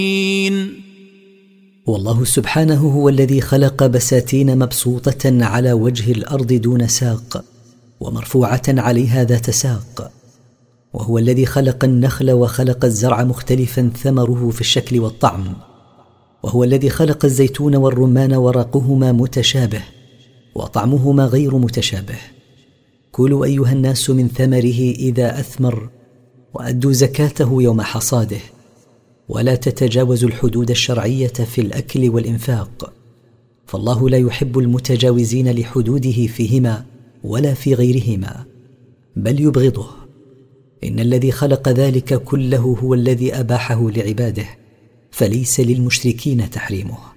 والله سبحانه هو الذي خلق بساتين مبسوطة على وجه الأرض دون ساق ومرفوعة عليها ذات ساق، وهو الذي خلق النخل وخلق الزرع مختلفا ثمره في الشكل والطعم، وهو الذي خلق الزيتون والرمان ورقهما متشابه وطعمهما غير متشابه. كلوا أيها الناس من ثمره إذا أثمر وأدوا زكاته يوم حصاده، ولا تتجاوزوا الحدود الشرعية في الأكل والإنفاق، فالله لا يحب المتجاوزين لحدوده فيهما ولا في غيرهما، بل يبغضه. إن الذي خلق ذلك كله هو الذي أباحه لعباده، فليس للمشركين تحريمه.